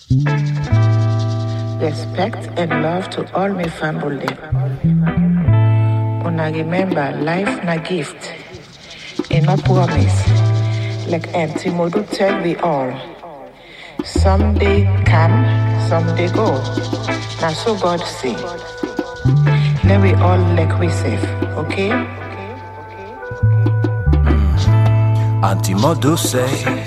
Respect and love to all my family. Una remember, life na gift, and no promise. Like Auntie Modu tell we all, someday come, someday go. Now so God say, let we all like we safe, okay? Auntie Modu say,